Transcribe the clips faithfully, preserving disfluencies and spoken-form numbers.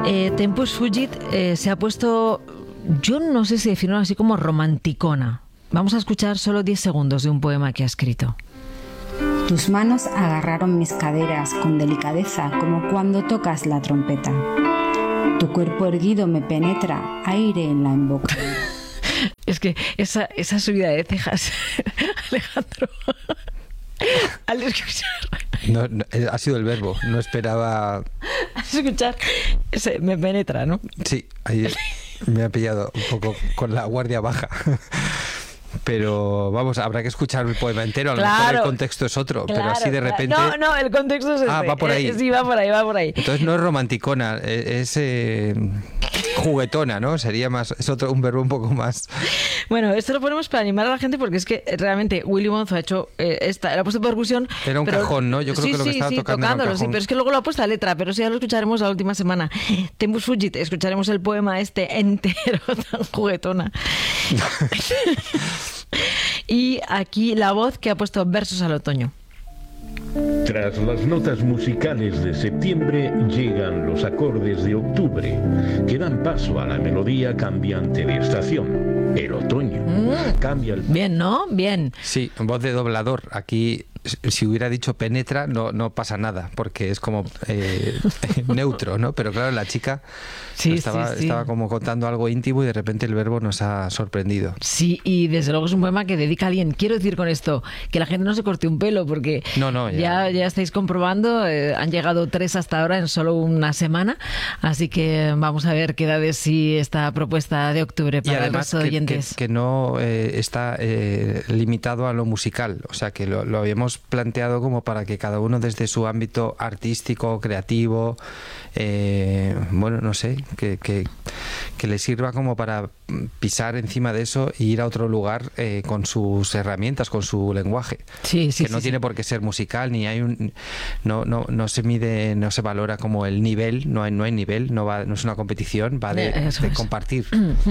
Eh, Tempus Fugit eh, se ha puesto, yo no sé si definirlo así como romanticona. Vamos a escuchar solo diez segundos de un poema que ha escrito. Tus manos agarraron mis caderas con delicadeza, como cuando tocas la trompeta. Tu cuerpo erguido me penetra, aire en la embocadura. Es que esa, esa subida de cejas, Alejandro, al escuchar... No, no, ha sido el verbo, no esperaba... Al escuchar, ese, me penetra, ¿no? Sí, ahí me ha pillado un poco con la guardia baja. Pero vamos, habrá que escuchar el poema entero, a lo claro, mejor el contexto es otro, claro, pero así de repente... No, no, el contexto es ese. Ah, va por ahí. Eh, sí, va por ahí, va por ahí. Entonces no es romanticona, es eh, juguetona, ¿no? Sería más, es otro, un verbo un poco más... Bueno, esto lo ponemos para animar a la gente porque es que realmente Willy Bonzo ha hecho eh, esta, le ha puesto percusión. Era un pero, cajón, ¿no? Yo creo sí, que lo que sí, estaba sí, tocando era un tocándolo, cajón. sí, pero es que luego lo ha puesto a letra, pero sí, ya lo escucharemos la última semana. Tempus Fugit, escucharemos el poema este entero tan juguetona. Y aquí la voz que ha puesto Versos al otoño. Tras las notas musicales de septiembre llegan los acordes de octubre, que dan paso a la melodía cambiante de estación, el otoño. Mm. Cambia el... Bien, ¿no? Bien. Sí, voz de doblador. Aquí, si hubiera dicho penetra, no, no pasa nada, porque es como eh, neutro, ¿no? Pero claro, la chica sí, estaba, sí, sí. estaba como contando algo íntimo y de repente el verbo nos ha sorprendido. Sí, y desde luego es un poema que dedica a alguien. Quiero decir con esto que la gente no se corte un pelo, porque no, no, ya, ya, ya estáis comprobando, eh, han llegado tres hasta ahora en solo una semana, así que vamos a ver qué da de sí esta propuesta de octubre para el resto de oyentes. Que, que no eh, está eh, limitado a lo musical, o sea que lo, lo habíamos planteado como para que cada uno desde su ámbito artístico, creativo, eh, bueno, no sé, que, que, que le sirva como para pisar encima de eso e ir a otro lugar eh, con sus herramientas, con su lenguaje. Sí, sí, que no sí, tiene sí. por qué ser musical, ni hay un no, no, no se mide, no se valora como el nivel, no hay, no hay nivel, no va, no es una competición, va de, de compartir.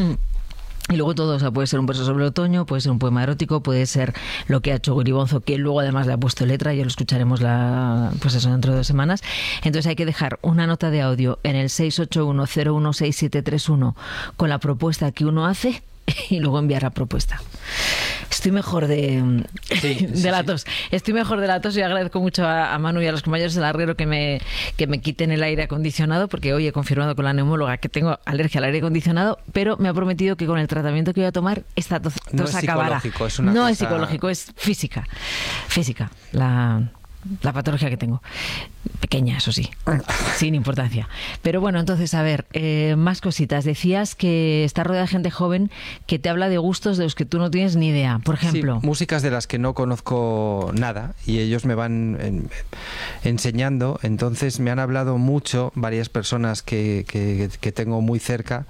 Y luego todo, o sea, puede ser un verso sobre el otoño, puede ser un poema erótico, puede ser lo que ha hecho Willy Bonzo, que luego además le ha puesto letra, ya lo escucharemos la, pues eso, dentro de dos semanas. Entonces hay que dejar una nota de audio en el seis ocho uno cero uno seis siete tres uno con la propuesta que uno hace y luego enviar la propuesta. Estoy mejor de, sí, de sí, la sí. tos. Estoy mejor de la tos y agradezco mucho a, a Manu y a los compañeros del Arriero que me, que me quiten el aire acondicionado, porque hoy he confirmado con la neumóloga que tengo alergia al aire acondicionado, pero me ha prometido que con el tratamiento que voy a tomar esta tos, tos no es acabará. Psicológico, es una no cosa... es psicológico, es física. Física. La... La patología que tengo. Pequeña, eso sí. Sin importancia. Pero bueno, entonces, a ver, eh, más cositas. Decías que está rodeada de gente joven que te habla de gustos de los que tú no tienes ni idea. Por ejemplo. Sí, músicas de las que no conozco nada y ellos me van en, enseñando. Entonces me han hablado mucho varias personas que, que, que tengo muy cerca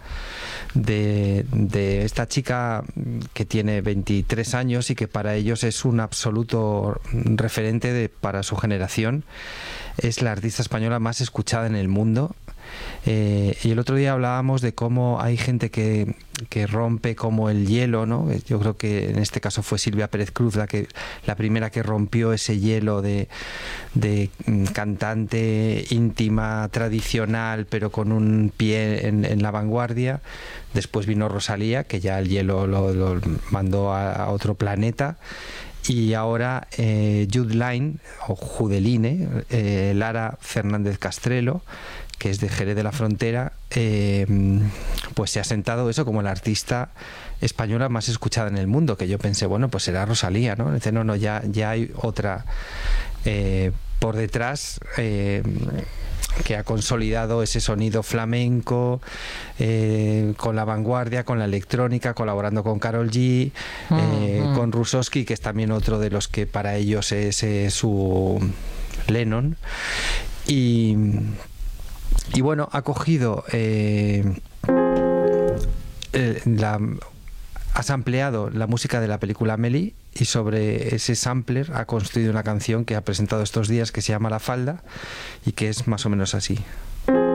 de, de esta chica que tiene veintitrés años y que para ellos es un absoluto referente de, para su generación. Es la artista española más escuchada en el mundo. Eh, y el otro día hablábamos de cómo hay gente que, que rompe como el hielo, ¿no? Yo creo que en este caso fue Silvia Pérez Cruz la que la primera que rompió ese hielo de, de cantante íntima, tradicional, pero con un pie en, en la vanguardia. Después vino Rosalía, que ya el hielo lo, lo mandó a, a otro planeta. Y ahora eh, Jude Line, o Judeline, eh, Lara Fernández Castrelo, que es de Jerez de la Frontera, eh, pues se ha sentado eso como la artista española más escuchada en el mundo, que yo pensé, bueno, pues será Rosalía, ¿no? Dice, no, no, ya, ya hay otra eh, por detrás eh, que ha consolidado ese sonido flamenco eh, con la vanguardia, con la electrónica, colaborando con Karol G, uh-huh. eh, con Rusowski, que es también otro de los que para ellos es eh, su Lennon. Y Y bueno, ha cogido eh, eh, la, ha sampleado la música de la película Amélie y sobre ese sampler ha construido una canción que ha presentado estos días que se llama La Falda y que es más o menos así.